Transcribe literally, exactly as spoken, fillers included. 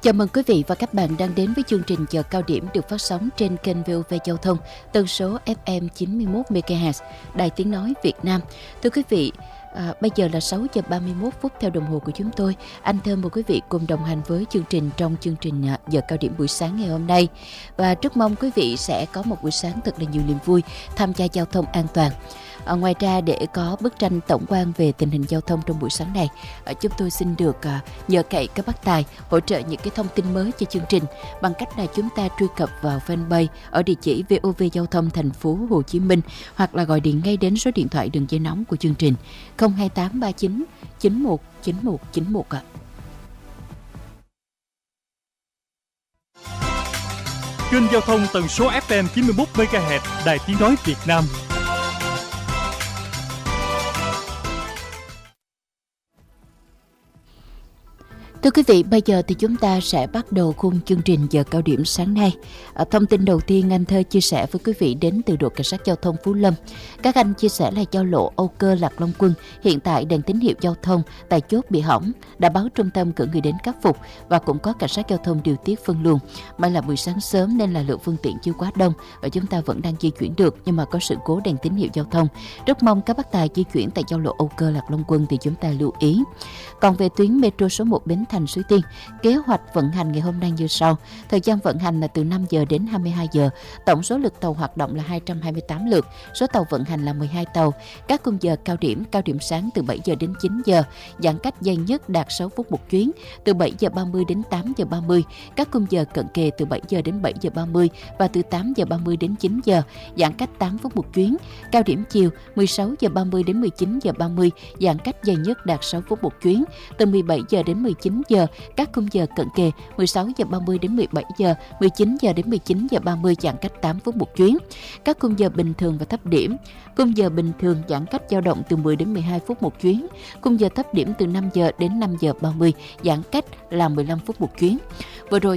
Chào mừng quý vị và các bạn đang đến với chương trình Giờ Cao Điểm được phát sóng trên kênh vê o vê Giao thông, tần số ép em chín mươi mốt mê ga héc, Đài Tiếng Nói Việt Nam. Thưa quý vị, à, bây giờ là sáu giờ ba mươi mốt phút theo đồng hồ của chúng tôi. Anh Thơm mời quý vị cùng đồng hành với chương trình trong chương trình à, Giờ Cao Điểm buổi sáng ngày hôm nay. Và rất mong quý vị sẽ có một buổi sáng thật là nhiều niềm vui, tham gia giao thông an toàn. À, ngoài ra, để có bức tranh tổng quan về tình hình giao thông trong buổi sáng này, à, chúng tôi xin được à, nhờ cậy các bác tài hỗ trợ những cái thông tin mới cho chương trình bằng cách là chúng ta truy cập vào fanpage ở địa chỉ vê o vê Giao thông thành phố Hồ Chí Minh, hoặc là gọi điện ngay đến số điện thoại đường dây nóng của chương trình không hai tám ba chín chín một chín một chín một ạ. Kênh giao thông tần số ép em chín mươi mốt mê ga héc, Đài Tiếng Nói Việt Nam. Thưa quý vị, bây giờ thì chúng ta sẽ bắt đầu khung chương trình Giờ Cao Điểm sáng nay. À, thông tin đầu tiên anh Thơ chia sẻ với quý vị đến từ đội cảnh sát giao thông Phú Lâm. Các anh chia sẻ là giao lộ Âu Cơ Lạc Long Quân hiện tại đèn tín hiệu giao thông tại chốt bị hỏng, đã báo trung tâm cử người đến khắc phục và cũng có cảnh sát giao thông điều tiết phân luồng. May là buổi sáng sớm nên là lượng phương tiện chưa quá đông và chúng ta vẫn đang di chuyển được, nhưng mà có sự cố đèn tín hiệu giao thông. Rất mong các bác tài di chuyển tại giao lộ Âu Cơ Lạc Long Quân thì chúng ta lưu ý. Còn về tuyến metro số một Bến Thành Suối Tiên, kế hoạch vận hành ngày hôm nay như sau. Thời gian vận hành là từ năm giờ đến hai mươi hai giờ. Tổng số lượt tàu hoạt động là hai trăm hai mươi tám lượt. Số tàu vận hành là mười hai tàu. Các khung giờ cao điểm, cao điểm sáng từ bảy giờ đến chín giờ. Giãn cách dài nhất đạt sáu phút một chuyến, từ bảy giờ ba mươi đến tám giờ ba mươi. Các khung giờ cận kề từ bảy giờ đến bảy giờ ba mươi và từ tám giờ ba mươi đến chín giờ. Giãn cách tám phút một chuyến. Cao điểm chiều mười sáu giờ ba mươi đến mười chín giờ ba mươi. Giãn cách dài nhất đạt sáu phút một chuyến, từ mười bảy giờ đến mười chín giờ. Các khung giờ cận kề mười sáu giờ ba mươi đến mười bảy giờ, mười chín giờ đến mười chín giờ ba mươi, giãn cách tám phút một chuyến. Các khung giờ bình thường và thấp điểm. Khung giờ bình thường giãn cách dao động từ mười đến mười hai phút một chuyến. Khung giờ thấp điểm từ năm giờ đến năm giờ ba mươi, giãn cách là mười lăm phút một chuyến. Vừa rồi